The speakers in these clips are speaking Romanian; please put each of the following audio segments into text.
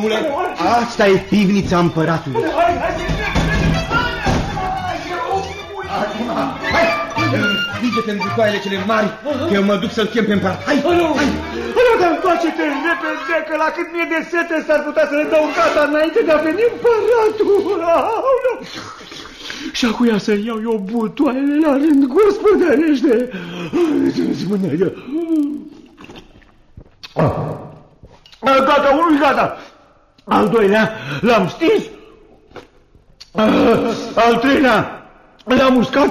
omule, asta e pivnița împăratului. Hai, împinge-te în butoaiele cele mari, că eu mă duc să-l chem pe împărat. Hai, hai! Dar întoarce-te repede, că la cât mie de sete s-ar putea să ne dau un gata înainte de a veni împăratul. Și acuia să-mi iau eu butoaiele la rând, gospodărește. Gata, unul gata. Al doilea l-am stins. Al treilea l-am uscat.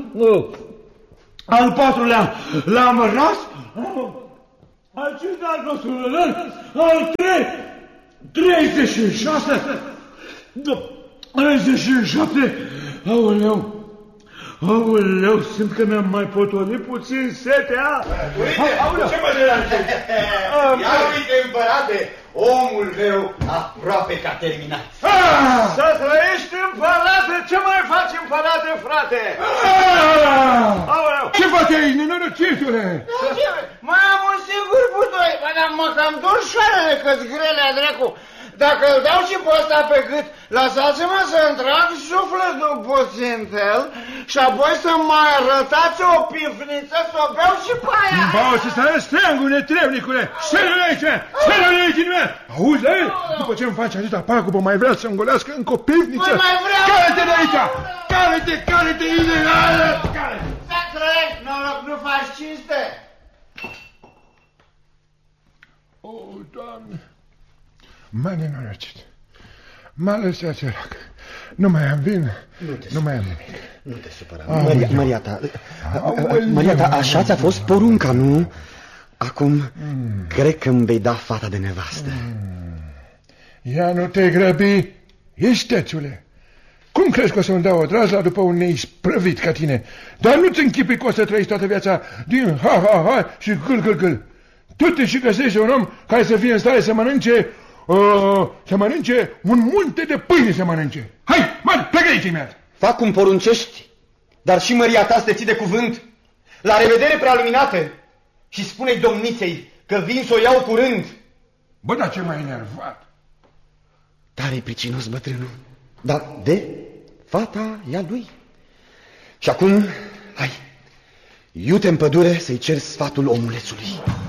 Al patrulea l-am ras. Al cincilea al 36. 37. Aoleu, simt că mi-am mai potolit puțin setea. Uite, ce mă deranjezi? Ia uite, împărate, omul meu aproape că a terminat. Să trăiești, împărate! Ce mai faci, împărate, frate? Ce faci aici, nenorocitule? Mai am un singur butoi, mă cam dor șoarele că-ți grele, dracu. Dacă îl dau și pe ăsta pe gât, lăsați-mă să-mi trag sufletul puțin pe el și apoi să mai arătați o pifniță să o beau și pe aia. Bau și să răstreangul, netrebnicule! Șeră-l aici! Șeră-l aici din mea! Auzi la el? După ce îmi face atâta pagubă, mai vrea să-mi golească încă o pivniță? Mai vreau! Care-te de aici! Care-te, ilegală! Să trăiești, noroc, nu faci cinste! O, Doamne! M-a nenorocit. M-a lăsat sărac. Nu mai am vin, nu mai am nimic. Nu te supăra. Maria ta, așa ți-a fost porunca, nu? Acum, cred că îmi vei da fata de nevastă. Ia nu te grăbi, istețule. Cum crezi că o să-mi dau o drazla după un neisprăvit ca tine? Dar nu-ți închipui că o să trăiești toată viața din ha-ha-ha și gâl-gâl-gâl. Tu te și găsești un om care să fie în stare să mănânce... să mănânce un munte de pâine să mănânce. Hai, mă, plecă aici imediat. Fac cum poruncești, dar și măria ta să te ții de cuvânt. La revedere, prealuminate, și spune-i domniței că vin să o iau curând. Bă, dar ce m-ai enervat. Tare-i pricinos, bătrânul. Dar de fata e a lui. Și acum, hai, iute în pădure să-i cer sfatul omulețului.